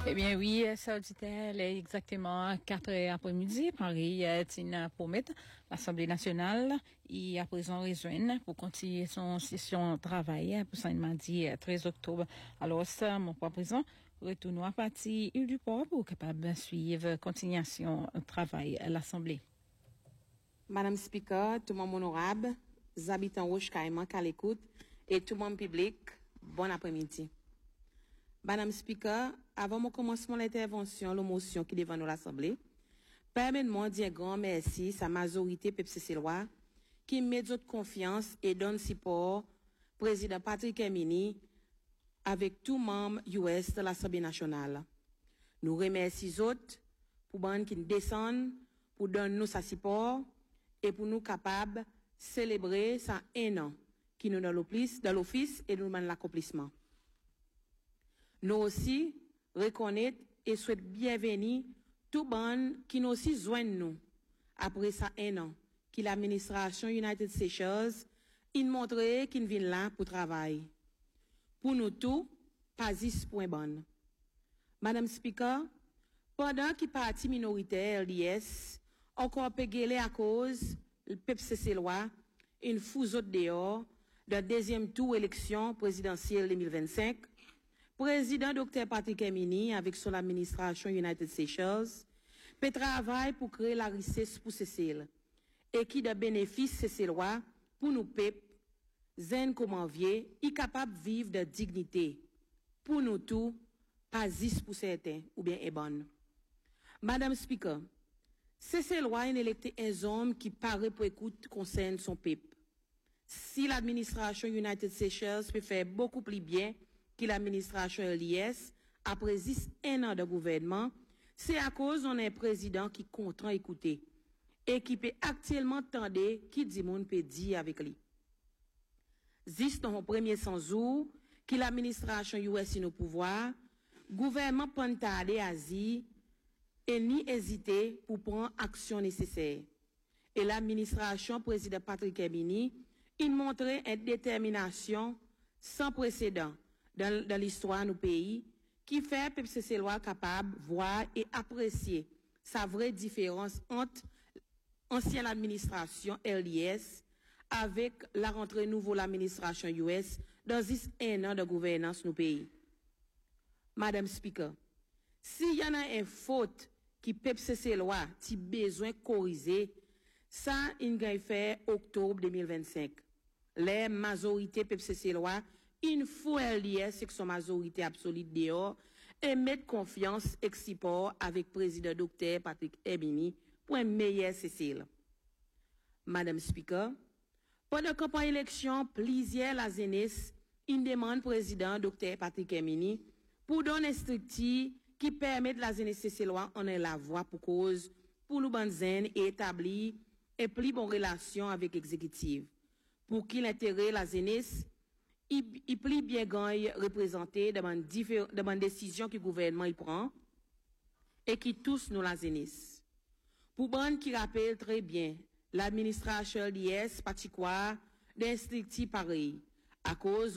Eh bien oui, ça auditeur, est exactement 4 heures après-midi. Paris tient pour mettre l'Assemblée nationale et à présent rejoindre pour continuer son session de travail pour ce mardi 13 octobre. Alors ça, mon président, retournons à partir du port pour capable de suivre continuation de travail à l'Assemblée. Madame Speaker, tout le monde honorable, les habitants Roche Caïman à l'écoute et tout le monde public, bon après-midi. Madame Speaker, avant mon commencement de l'intervention, la motion qui est devant nous l'Assemblée, permettez-moi de dire un grand merci à sa majorité PPCC-Loi qui met de confiance et donne support président Patrick Emini avec tout membre US de l'Assemblée nationale. Nous remercions les autres pour qui descendent, pour donner nous sa support et pour nous capables de célébrer ça un an qui nous donne l'office et nous demande l'accomplissement. Nous aussi reconnaissons et souhaitons bienvenue tout monde qui nous aussi joignent nous après ça un an qui l'administration United Seychelles il montré qu'il vient là pour travailler. Pour nous tous, pas 10 points bonnes. Madame Speaker, pendant que parti minoritaire LDS encore pégélé à cause le PPCC loi une fousse dehors de deuxième tour élection présidentielle 2025, président Dr. Patrick Emini avec son administration United Seychelles peut travailler pour créer la richesse pour Cécile et qui de bénéfice Cécile loi pour nous peuple zen comme envier y capable vivre de dignité pour nous tous pas 10 pour certains ou bien est bonne. Madame Speaker, c'est loi une électé un homme qui paraît pour écoute concerne son peuple. Si l'administration United Seychelles peut faire beaucoup plus bien que l'administration LIS après 1 an de gouvernement, c'est à cause d'un président qui content écouter et qui peut actuellement tendre qui dit monde peut dire avec lui. Juste dans le premier 100 jours, que l'administration US est au pouvoir, gouvernement peut tarder à Asie et ni hésiter pour prendre action nécessaire. Et l'administration président Patrick Emini, il montrait une détermination sans précédent dans l'histoire de nos pays qui fait PPCC loi capable voir et apprécier sa vraie différence entre ancienne administration LIS avec la rentrée nouveau l'administration US dans 1 an de gouvernance de nos pays. Madame Speaker, s'il y en a une faute qui PPCC loi qui besoin corriger, ça il va faire octobre 2025. Les majorités PPCC loi il faut LIS avec son majorité absolue dehors et mettre confiance et support avec président Dr. Patrick Emini pour un meilleur Cécile. Madame Speaker, pendant la campagne élection, plusieurs la jeunesse, il demande président Dr. Patrick Emini pour donner un structure qui permet la jeunesse Cécile en la voie pour cause pour nous banzen et établir et plus bonne relation avec l'exécutif pour qu'il intéresse la jeunesse il plus bien gagne représenté dans une décision que le gouvernement il prend et qui touche nous la jeunesse. Pour bande qui rappelle très bien l'administration l'IS particulière d'un structure pareil à cause